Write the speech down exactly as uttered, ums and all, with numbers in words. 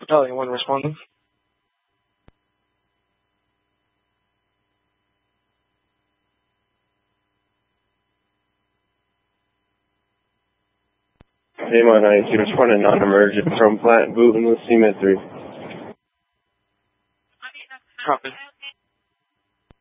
Battalion one responding. Amon ninety-two responding non-emergent from plant boot and with C M E D three. Copy.